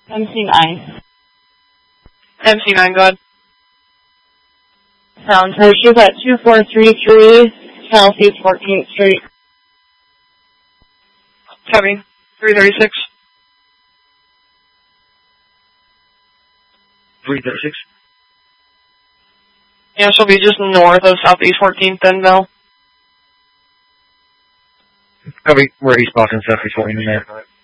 MC9. MC9, go ahead. Sounds her. She's at 2433 Southeast 14th Street. Copy. 336. 336? Yeah, she'll be just north of Southeast 14th then, Mel. Copy. We're East Boston, Southeast 14th there.